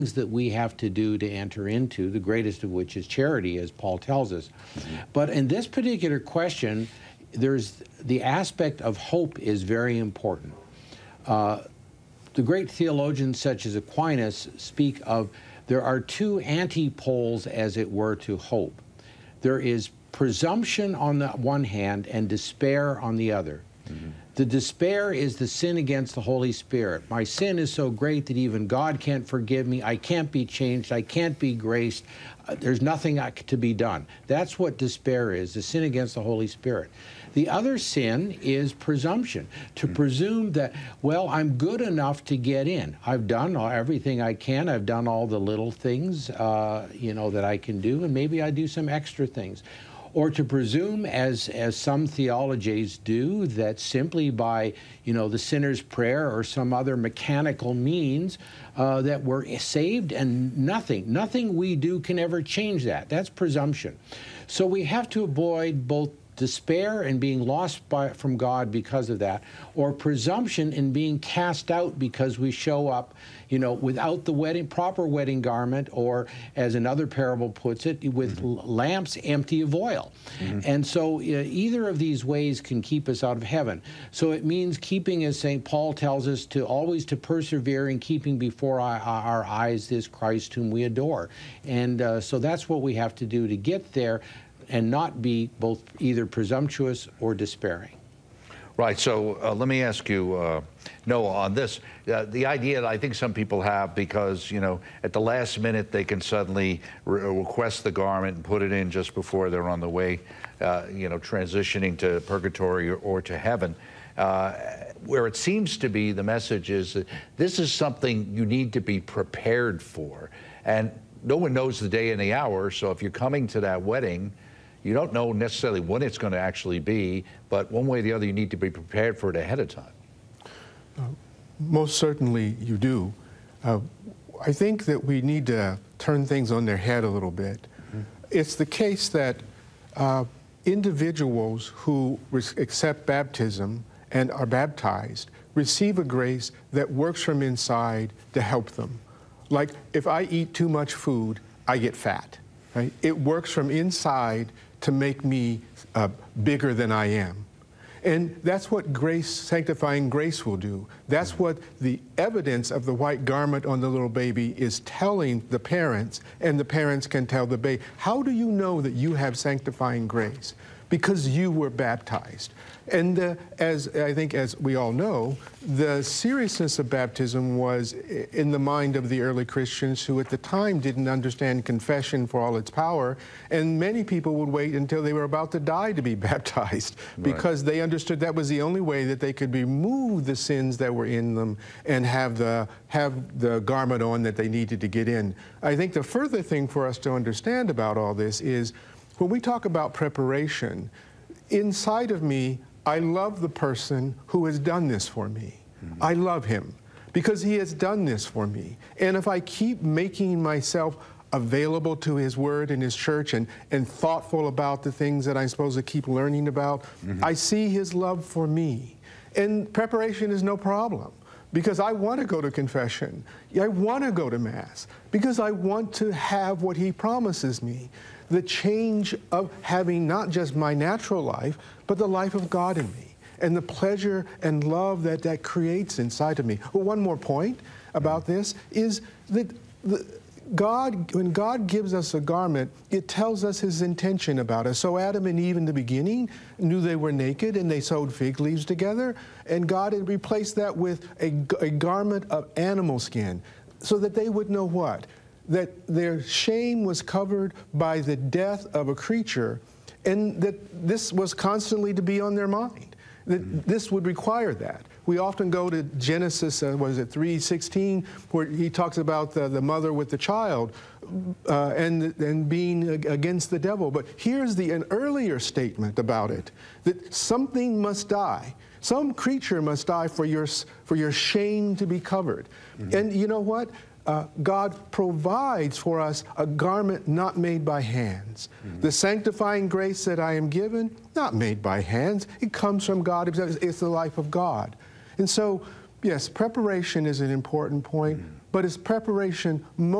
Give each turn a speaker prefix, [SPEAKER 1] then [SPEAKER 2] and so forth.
[SPEAKER 1] that we have to do to enter into, the greatest of which is charity, as Paul tells us. But in this particular question, there's the aspect of hope is very important. The great theologians such as Aquinas speak of there are two antipoles, as it were, to hope. There is presumption on the one hand and despair on the other. The despair is the sin against the Holy Spirit. My sin is so great that even God can't forgive me. I can't be changed. I can't be graced. There's nothing to be done. That's what despair is, the sin against the Holy Spirit. The other sin is presumption, to presume that, well, I'm good enough to get in. I've done everything I can. I've done all the little things, you know, that I can do, and maybe I do some extra things. Or to presume, as some theologies do, that simply by, you know, the sinner's prayer or some other mechanical means that we're saved, and nothing we do can ever change that. That's presumption. So we have to avoid both despair and being lost from God because of that, or presumption in being cast out because we show up, you know, without the proper wedding garment, or as another parable puts it, with lamps empty of oil. And so either of these ways can keep us out of heaven. So it means keeping, as St. Paul tells us, to always to persevere in keeping before our eyes this Christ whom we adore. And so that's what we have to do to get there, and not be both either presumptuous or despairing.
[SPEAKER 2] Right. So let me ask you, Noah, on this, the idea that I think some people have, because, you know, at the last minute they can suddenly request the garment and put it in just before they're on the way, you know, transitioning to purgatory or to heaven, where it seems to be the message is that this is something you need to be prepared for. And no one knows the day and the hour, so if you're coming to that wedding, you don't know necessarily when it's going to actually be, but one way or the other, you need to be prepared for it ahead of time.
[SPEAKER 3] Most certainly you do. I think that we need to turn things on their head a little bit. It's the case that individuals who accept baptism and are baptized receive a grace that works from inside to help them. Like, if I eat too much food, I get fat, right? It works from inside to make me bigger than I am. And that's what grace, sanctifying grace, will do. That's what the evidence of the white garment on the little baby is telling the parents, and the parents can tell the baby. How do you know that you have sanctifying grace? Because you were baptized. And as I think, as we all know, the seriousness of baptism was in the mind of the early Christians, who at the time didn't understand confession for all its power, and many people would wait until they were about to die to be baptized, because they understood that was the only way that they could remove the sins that were in them and have the garment on that they needed to get in. I think the further thing for us to understand about all this is, when we talk about preparation, inside of me, I love the person who has done this for me. I love him because he has done this for me. And if I keep making myself available to his word and his church, and thoughtful about the things that I'm supposed to keep learning about, I see his love for me. And preparation is no problem, because I want to go to confession. I want to go to Mass because I want to have what he promises me. The change of having not just my natural life, but the life of God in me, and the pleasure and love that that creates inside of me. Well, one more point about this is that when God gives us a garment, it tells us his intention about us. So Adam and Eve in the beginning knew they were naked, and they sewed fig leaves together, and God had replaced that with a garment of animal skin, so that they would know what? That their shame was covered by the death of a creature, and that this was constantly to be on their mind, that this would require that. We often go to Genesis, 3:16, where he talks about the mother with the child and being against the devil. But here's an earlier statement about it, that something must die. Some creature must die for your shame to be covered. And you know what? God provides for us a garment not made by hands. The sanctifying grace that I am given, not made by hands. It comes from God himself. It's the life of God. And so, yes, preparation is an important point, but it's preparation